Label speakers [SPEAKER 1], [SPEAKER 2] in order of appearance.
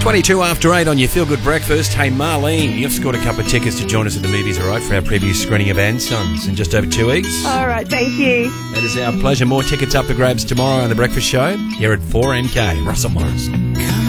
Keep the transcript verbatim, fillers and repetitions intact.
[SPEAKER 1] twenty-two after eight on your Feel Good Breakfast. Hey, Marlene, you've scored a couple of tickets to join us at the movies, all right, for our previous screening of Anne Sons in just over two weeks.
[SPEAKER 2] All right, thank you.
[SPEAKER 1] It is our pleasure. More tickets up for grabs tomorrow on The Breakfast Show here at four N K. Russell Morris.